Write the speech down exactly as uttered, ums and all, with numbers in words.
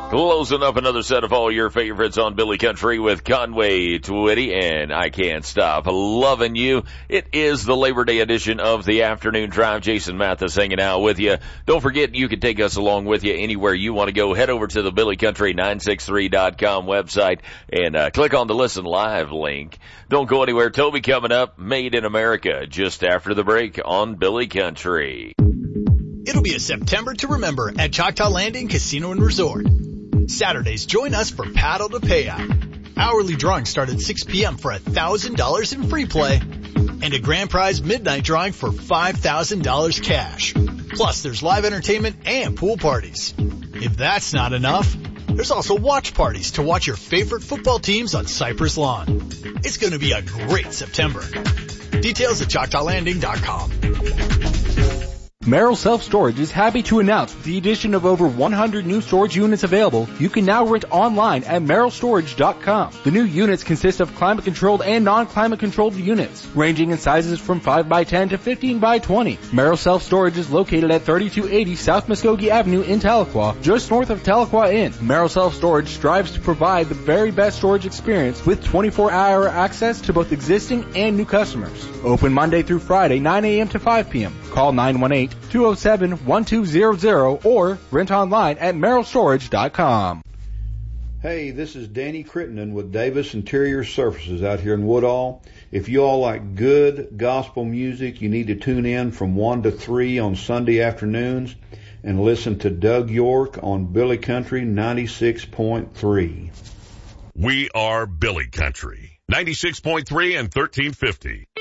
Closing up another set of all your favorites on Billy Country with Conway Twitty, and I Can't Stop Loving You. It is the Labor Day edition of the Afternoon Drive. Jason Mathis hanging out with you. Don't forget, you can take us along with you anywhere you want to go. Head over to the Billy Country nine sixty-three dot com website and uh, click on the Listen Live link. Don't go anywhere. Toby coming up, Made in America, just after the break on Billy Country. It'll be a September to remember at Choctaw Landing Casino and Resort. Saturdays, join us for Paddle to Payout. Hourly drawings start at six p.m. for one thousand dollars in free play and a grand prize midnight drawing for five thousand dollars cash. Plus, there's live entertainment and pool parties. If that's not enough, there's also watch parties to watch your favorite football teams on Cypress Lawn. It's going to be a great September. Details at choctaw landing dot com. Merrill Self Storage is happy to announce with the addition of over one hundred new storage units available, you can now rent online at merrill storage dot com. The new units consist of climate-controlled and non-climate-controlled units, ranging in sizes from five by ten to fifteen by twenty. Merrill Self Storage is located at thirty-two eighty South Muskogee Avenue in Tahlequah, just north of Tahlequah Inn. Merrill Self Storage strives to provide the very best storage experience with twenty-four hour access to both existing and new customers. Open Monday through Friday, nine a.m. to five p.m. Call nine one eight, two oh seven, one two zero zero or rent online at merrill storage dot com. Hey, this is Danny Crittenden with Davis Interior Surfaces out here in Woodall. If you all like good gospel music, you need to tune in from one to three on Sunday afternoons and listen to Doug York on Billy Country ninety-six point three. We are Billy Country, ninety-six point three and thirteen fifty.